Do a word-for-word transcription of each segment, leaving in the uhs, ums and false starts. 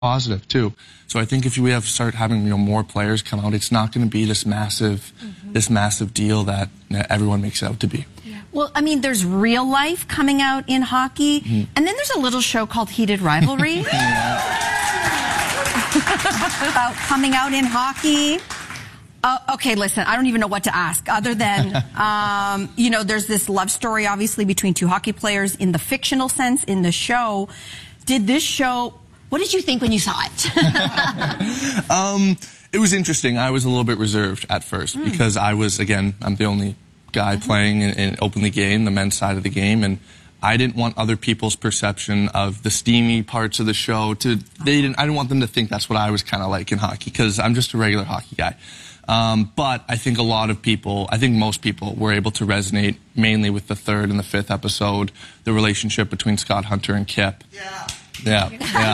positive too. So I think if we have start having, you know, more players come out, it's not going to be this massive, mm-hmm. this massive deal that everyone makes it out to be. Yeah. Well, I mean, there's real life coming out in hockey, mm-hmm. and then there's a little show called Heated Rivalry about coming out in hockey. Uh, okay, listen, I don't even know what to ask other than, um, you know, there's this love story, obviously, between two hockey players in the fictional sense in the show. Did this show... What did you think when you saw it? um, it was interesting. I was a little bit reserved at first mm. because I was, again, I'm the only guy mm-hmm. playing in, in openly game, the men's side of the game, and I didn't want other people's perception of the steamy parts of the show to, they didn't, I didn't want them to think that's what I was kind of like in hockey, because I'm just a regular hockey guy. Um, but I think a lot of people, I think most people were able to resonate mainly with the third and the fifth episode, the relationship between Scott Hunter and Kip. Yeah. Yeah,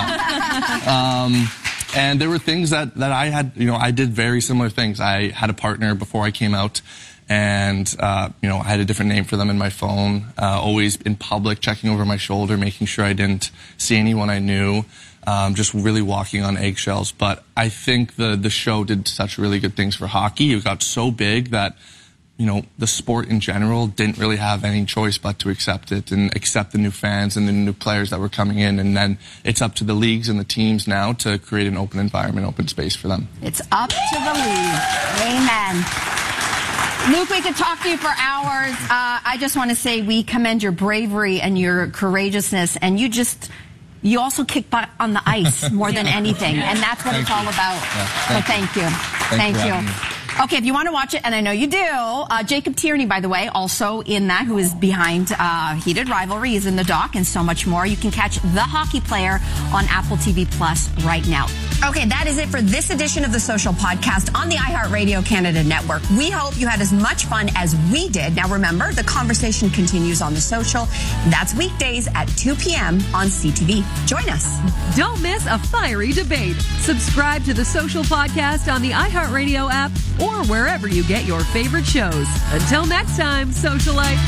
yeah. um, and there were things that, that I had, you know, I did very similar things. I had a partner before I came out, and, uh, you know, I had a different name for them in my phone, uh, always in public, checking over my shoulder, making sure I didn't see anyone I knew, um, just really walking on eggshells. But I think the, the show did such really good things for hockey. It got so big that, you know, the sport in general didn't really have any choice but to accept it and accept the new fans and the new players that were coming in. And then it's up to the leagues and the teams now to create an open environment, open space for them. It's up to the league. Amen. Luke, we could talk to you for hours. Uh, I just want to say we commend your bravery and your courageousness, and you just... You also kick butt on the ice more than anything, and that's what thank it's you. all about. Yeah, so thank thank you. Thank, thank you. you. Okay, if you want to watch it, and I know you do, uh, Jacob Tierney, by the way, also in that, who is behind uh, Heated Rivalry, is in the doc, and so much more. You can catch The Hockey Player on Apple T V Plus right now. Okay, that is it for this edition of The Social Podcast on the iHeartRadio Canada Network. We hope you had as much fun as we did. Now remember, the conversation continues on The Social. That's weekdays at two p.m. on C T V. Join us. Don't miss a fiery debate. Subscribe to The Social Podcast on the iHeartRadio app or wherever you get your favorite shows. Until next time, Socialite.